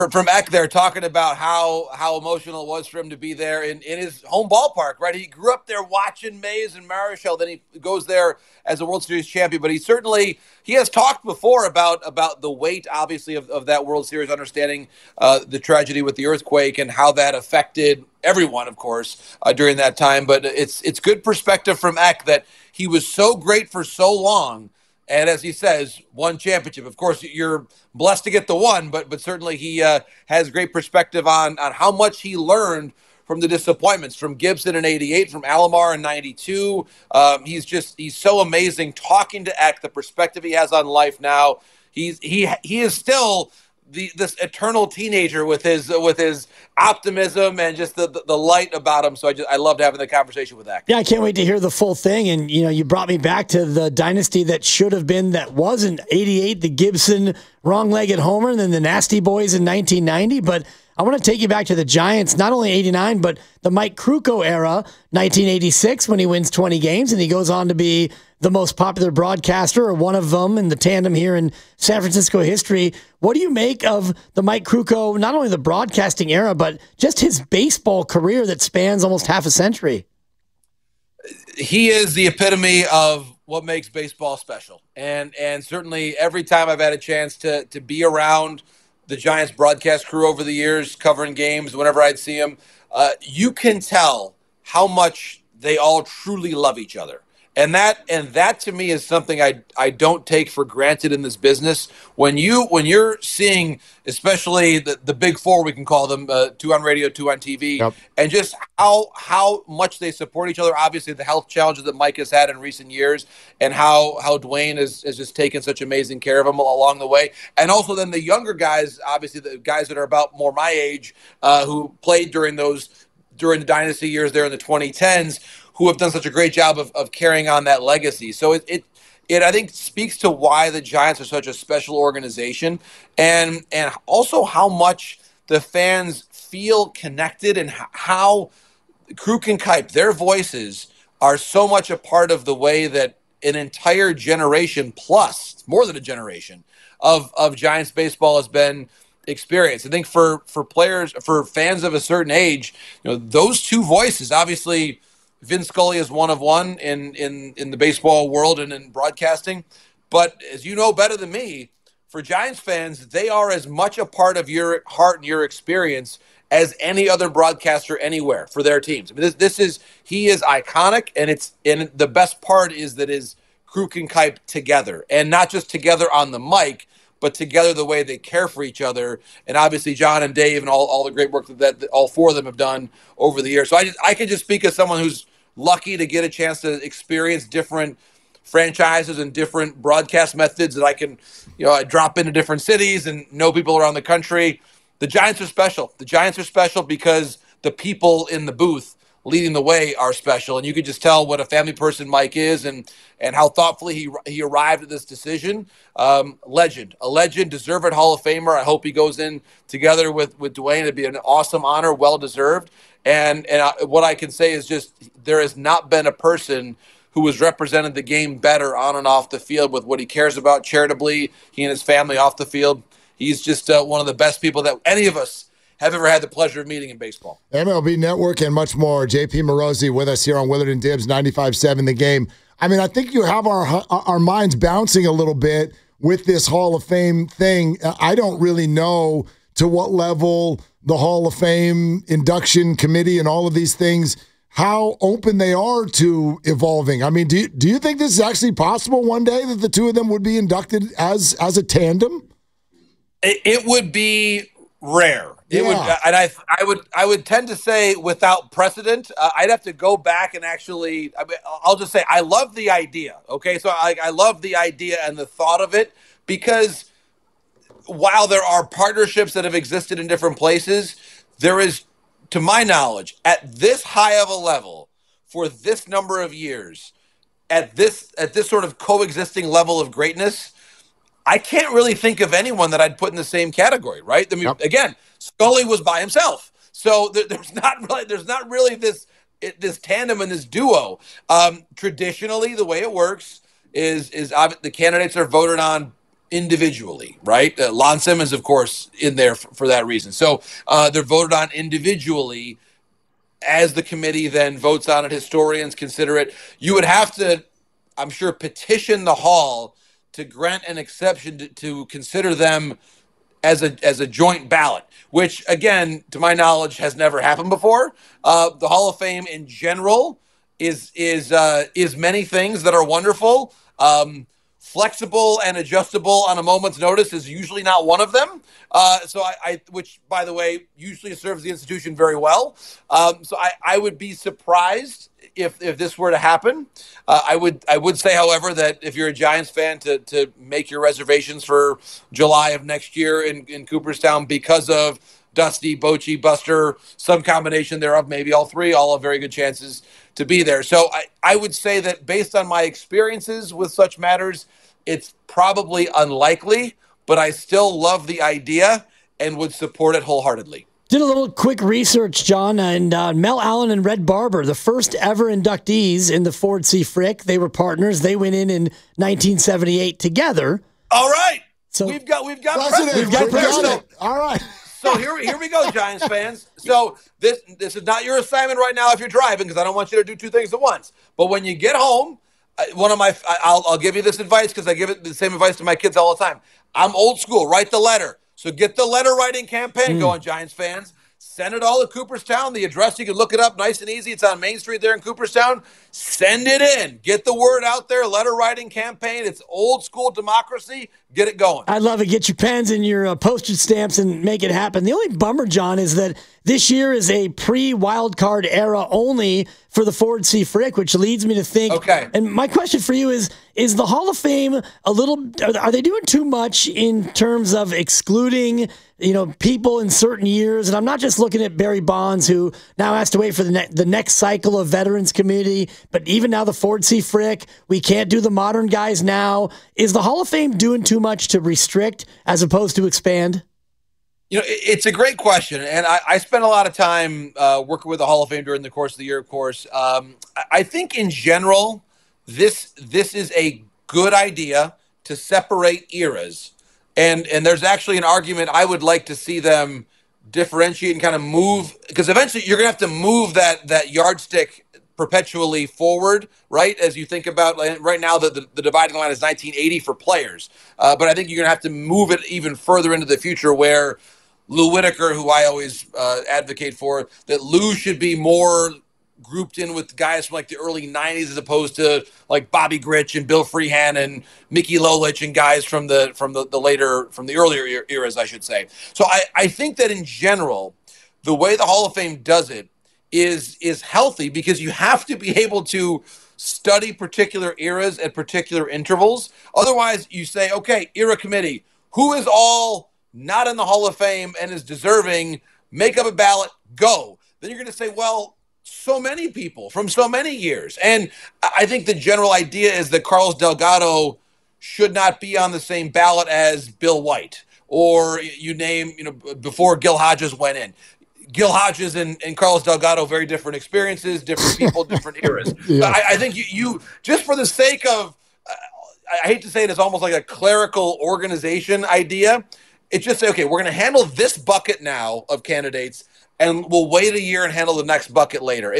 from Eck there talking about how emotional it was for him to be there in his home ballpark, right? He grew up there watching Mays and Marichal. Then he goes there as a World Series champion. But he has talked before about the weight, obviously, of that World Series, understanding the tragedy with the earthquake and how that affected everyone, of course, during that time. But it's good perspective from Eck that he was so great for so long. And as he says, one championship. Of course, you're blessed to get the one, but certainly he has great perspective on how much he learned from the disappointments, from Gibson in '88, from Alomar in '92. He's so amazing talking to Eck, the perspective he has on life now. He is still this eternal teenager with his optimism and just the light about him. So I loved having the conversation with Eck. Yeah, I can't wait to hear the full thing. And you brought me back to the dynasty that should have been, that wasn't. '88, the Gibson wrong-legged homer, and then the Nasty Boys in 1990. But I want to take you back to the Giants, not only '89, but the Mike Krukow era, 1986, when he wins 20 games and he goes on to be the most popular broadcaster, or one of them in the tandem here in San Francisco history. What do you make of the Mike Krukow, not only the broadcasting era, but just his baseball career that spans almost half a century? He is the epitome of what makes baseball special. And certainly every time I've had a chance to be around the Giants broadcast crew over the years, covering games, whenever I'd see them, you can tell how much they all truly love each other. And that to me is something I don't take for granted in this business. When you're seeing, especially the big four, we can call them, two on radio, two on TV, yep, and just how much they support each other. Obviously, the health challenges that Mike has had in recent years, and how Dwayne has just taken such amazing care of him along the way. And also then the younger guys, obviously the guys that are about more my age, who played during the dynasty years there in the 2010s, who have done such a great job of carrying on that legacy. So it I think speaks to why the Giants are such a special organization, and also how much the fans feel connected, and how Kruk and Kipe, their voices are so much a part of the way that an entire generation, plus more than a generation, of Giants baseball has been experienced. I think for players, for fans of a certain age, those two voices, obviously Vin Scully is one of one in the baseball world and in broadcasting. But as you know better than me, for Giants fans, they are as much a part of your heart and your experience as any other broadcaster anywhere for their teams. I mean, he is iconic, and the best part is that is Kruk and Kipe together, and not just together on the mic, but together the way they care for each other. And obviously John and Dave and all the great work that all four of them have done over the years. So I can just speak as someone who's lucky to get a chance to experience different franchises and different broadcast methods that I can, I drop into different cities and know people around the country. The Giants are special. The Giants are special because the people in the booth leading the way are special. And you could just tell what a family person Mike is, and how thoughtfully he arrived at this decision. A legend, deserved Hall of Famer. I hope he goes in together with Dwayne. It'd be an awesome honor, well-deserved. And what I can say is just there has not been a person who has represented the game better on and off the field with what he cares about charitably, he and his family off the field. He's just one of the best people that any of us have ever had the pleasure of meeting in baseball. MLB Network and much more. JP Morosi with us here on Willard and Dibs, 95.7 The Game. I mean, I think you have our minds bouncing a little bit with this Hall of Fame thing. I don't really know to what level the Hall of Fame induction committee and all of these things, how open they are to evolving. I mean, do you think this is actually possible one day that the two of them would be inducted as a tandem? It would be rare. It would, and I would tend to say without precedent. I'd have to go back and actually. I'll just say I love the idea. Okay, so I love the idea and the thought of it, because while there are partnerships that have existed in different places, there is, to my knowledge, at this high of a level for this number of years, at this sort of coexisting level of greatness, I can't really think of anyone that I'd put in the same category, right? I mean, Again, Scully was by himself, so there's not really this tandem and this duo. Traditionally, the way it works is the candidates are voted on individually, right? Lon Simmons, of course, in there for that reason. So they're voted on individually as the committee then votes on it. Historians consider it. You would have to, I'm sure, petition the Hall to grant an exception to consider them as a joint ballot, which, again, to my knowledge, has never happened before. The Hall of Fame in general is many things that are wonderful. Flexible and adjustable on a moment's notice is usually not one of them. Which, by the way, usually serves the institution very well. So I would be surprised if this were to happen. I would say, however, that if you're a Giants fan, to make your reservations for July of next year in Cooperstown because of Dusty, Bochy, Buster, some combination thereof, maybe all three, all have very good chances to be there. So I would say that based on my experiences with such matters, it's probably unlikely, but I still love the idea and would support it wholeheartedly. Did a little quick research, John, and Mel Allen and Red Barber, the first ever inductees in the Ford C. Frick. They were partners. They went in 1978 together. All right. So we've got President. We've got President. All right. So here we go, Giants fans. So this is not your assignment right now if you're driving, because I don't want you to do two things at once. But when you get home, I'll give you this advice because I give it the same advice to my kids all the time. I'm old school. Write the letter. So get the letter writing campaign going, Giants fans. Send it all to Cooperstown. The address, you can look it up nice and easy. It's on Main Street there in Cooperstown. Send it in. Get the word out there. Letter writing campaign. It's old school democracy. Get it going. I love it. Get your pens and your postage stamps and make it happen. The only bummer, John, is that this year is a pre-wild card era only for the Ford C. Frick, which leads me to think. Okay. And my question for you is the Hall of Fame a little? Are they doing too much in terms of excluding, people in certain years? And I'm not just looking at Barry Bonds, who now has to wait for the next cycle of Veterans Committee, but even now the Ford C. Frick, we can't do the modern guys now. Is the Hall of Fame doing too much to restrict as opposed to expand? It's a great question, and I spent a lot of time working with the Hall of Fame during the course of the year, of course. I think in general, this is a good idea to separate eras, and there's actually an argument I would like to see them differentiate and kind of move, because eventually you're going to have to move that yardstick perpetually forward, right? As you think about right now, the dividing line is 1980 for players, but I think you're going to have to move it even further into the future where Lou Whitaker, who I always advocate for, that Lou should be more grouped in with guys from like the early 90s as opposed to like Bobby Grich and Bill Freehan and Mickey Lolich and guys from the earlier eras, I should say. So I think that in general, the way the Hall of Fame does it is healthy, because you have to be able to study particular eras at particular intervals. Otherwise, you say, okay, era committee, who is all not in the Hall of Fame and is deserving, make up a ballot, go. Then you're going to say, well, so many people from so many years. And I think the general idea is that Carlos Delgado should not be on the same ballot as Bill White, or before Gil Hodges went in. Gil Hodges and Carlos Delgado, very different experiences, different people, different eras. Yeah. I think you just for the sake of, I hate to say it, it's almost like a clerical organization idea. It's just say, okay, we're going to handle this bucket now of candidates, and we'll wait a year and handle the next bucket later.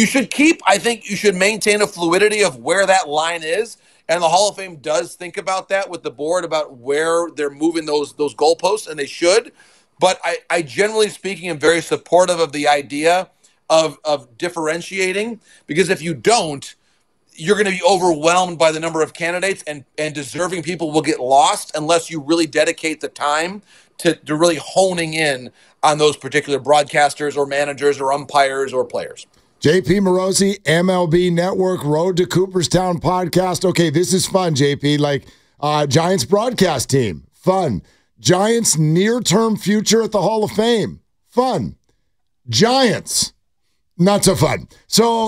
I think you should maintain a fluidity of where that line is, and the Hall of Fame does think about that with the board, about where they're moving those goalposts, and they should. But I generally speaking am very supportive of the idea of differentiating, because if you don't, you're going to be overwhelmed by the number of candidates, and deserving people will get lost unless you really dedicate the time to really honing in on those particular broadcasters or managers or umpires or players. JP Morosi, MLB Network, Road to Cooperstown podcast. Okay, this is fun, JP. Like Giants broadcast team, fun. Giants near-term future at the Hall of Fame, fun. Giants, not so fun. So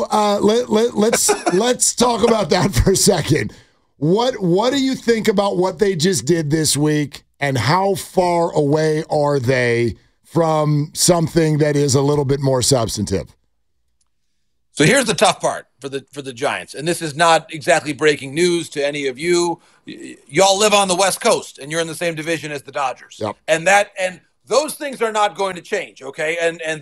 let's talk about that for a second. What do you think about what they just did this week, and how far away are they from something that is a little bit more substantive? So here's the tough part for the Giants, and this is not exactly breaking news to any of you. Y'all live on the West Coast, and you're in the same division as the Dodgers, Yep. and those things are not going to change, okay?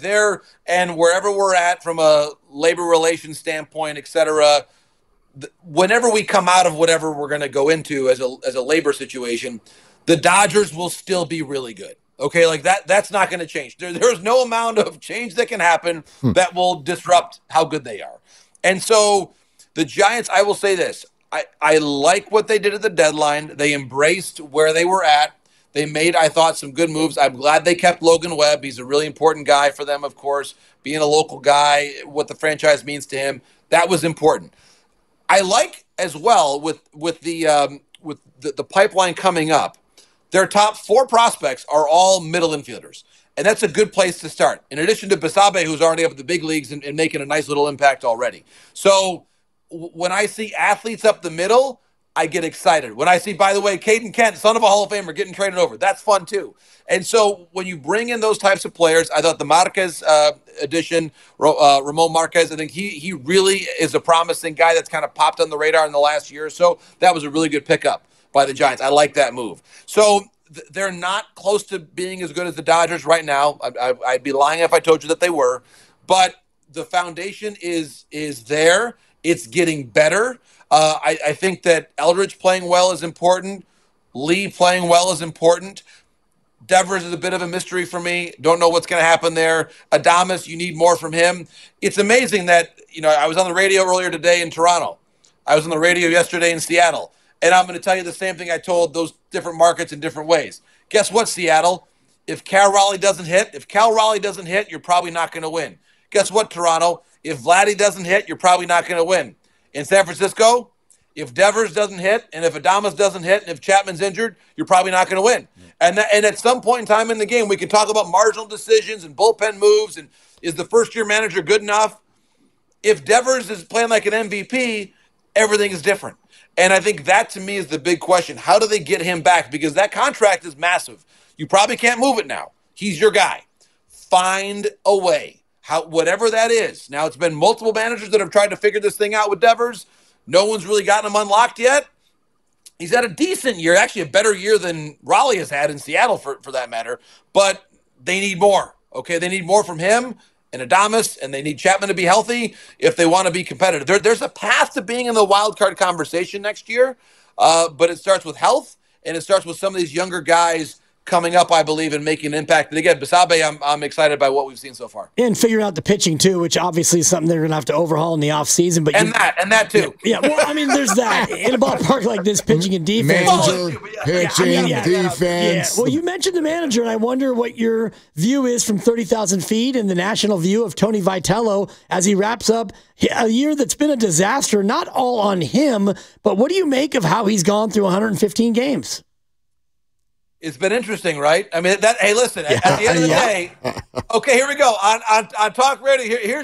And wherever we're at from a labor relations standpoint, et cetera, whenever we come out of whatever we're going to go into as a labor situation, the Dodgers will still be really good. Okay, like that's not going to change. There's no amount of change that can happen that will disrupt how good they are. And so the Giants, I will say this. I like what they did at the deadline. They embraced where they were at. They made, I thought, some good moves. I'm glad they kept Logan Webb. He's a really important guy for them, of course. Being a local guy, what the franchise means to him, that was important. I like as well with the pipeline coming up. Their top 4 prospects are all middle infielders, and that's a good place to start. In addition to Basabe, who's already up at the big leagues and making a nice little impact already. So when I see athletes up the middle, I get excited. When I see, by the way, Caden Kent, son of a Hall of Famer, getting traded over, that's fun too. And so when you bring in those types of players, I thought the Marquez addition, Ramon Marquez, I think he really is a promising guy that's kind of popped on the radar in the last year or so. That was a really good pickup by the Giants. I like that move. So they're not close to being as good as the Dodgers right now. I'd be lying if I told you that they were. But the foundation is there. It's getting better. I think that Eldridge playing well is important. Lee playing well is important. Devers is a bit of a mystery for me. Don't know what's going to happen there. Adames, you need more from him. It's amazing that, I was on the radio earlier today in Toronto. I was on the radio yesterday in Seattle. And I'm going to tell you the same thing I told those different markets in different ways. Guess what, Seattle? If Cal Raleigh doesn't hit, you're probably not going to win. Guess what, Toronto? If Vladdy doesn't hit, you're probably not going to win. In San Francisco, if Devers doesn't hit, and if Adames doesn't hit, and if Chapman's injured, you're probably not going to win. And at some point in time in the game, we can talk about marginal decisions and bullpen moves, and is the first-year manager good enough? If Devers is playing like an MVP, everything is different. And I think that, to me, is the big question. How do they get him back? Because that contract is massive. You probably can't move it now. He's your guy. Find a way, whatever that is. Now, it's been multiple managers that have tried to figure this thing out with Devers. No one's really gotten him unlocked yet. He's had a decent year, actually a better year than Raleigh has had in Seattle, for that matter. But they need more, okay? They need more from him and Adames, and they need Chapman to be healthy if they want to be competitive. There's a path to being in the wild card conversation next year, but it starts with health, and it starts with some of these younger guys coming up, I believe, and making an impact. And again, Basabe, I'm excited by what we've seen so far. And figuring out the pitching, too, which obviously is something they're going to have to overhaul in the offseason. And that, too. Yeah, well, I mean, there's that. In a ballpark like this, pitching and defense. Manager, pitching, defense. Yeah. Well, you mentioned the manager, and I wonder what your view is from 30,000 feet and the national view of Tony Vitello as he wraps up a year that's been a disaster, not all on him, but what do you make of how he's gone through 115 games? It's been interesting, right? I mean, hey, listen. At the end of the day, okay, here we go. On talk radio. Here's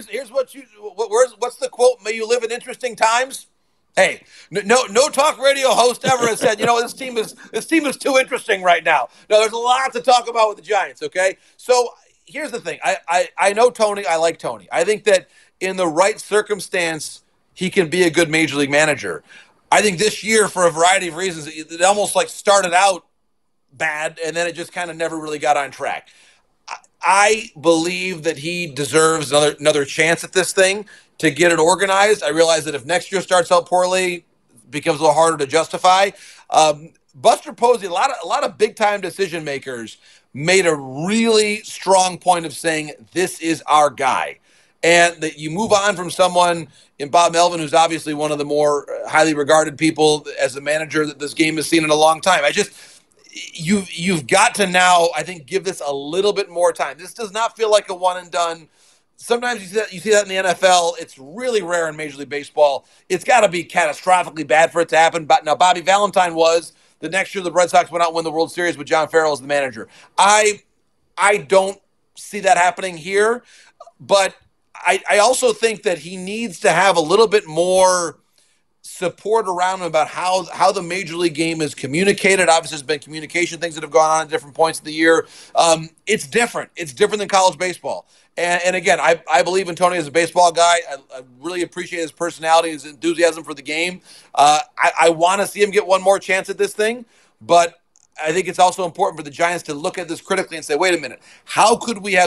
what's the quote? May you live in interesting times. Hey, no talk radio host ever has said, this team is too interesting right now. No, there's a lot to talk about with the Giants. Okay, so here's the thing. I know Tony. I like Tony. I think that in the right circumstance, he can be a good major league manager. I think this year, for a variety of reasons, it almost like started out bad, and then it just kind of never really got on track. I believe that he deserves another chance at this thing to get it organized. I realize that if next year starts out poorly, it becomes a little harder to justify. Buster Posey, a lot of big time decision makers made a really strong point of saying this is our guy, and that you move on from someone in Bob Melvin, who's obviously one of the more highly regarded people as a manager that this game has seen in a long time. You've got to now, I think, give this a little bit more time. This does not feel like a one and done. Sometimes you see that in the NFL. It's really rare in Major League Baseball. It's got to be catastrophically bad for it to happen. But now Bobby Valentine was. The next year the Red Sox went out and won the World Series with John Farrell as the manager. I don't see that happening here, but I also think that he needs to have a little bit more support around him about how the major league game is communicated. Obviously, there's been communication things that have gone on at different points of the year. It's different. It's different than college baseball. And again, I believe in Tony as a baseball guy. I really appreciate his personality, his enthusiasm for the game. I want to see him get one more chance at this thing, but I think it's also important for the Giants to look at this critically and say, wait a minute, how could we have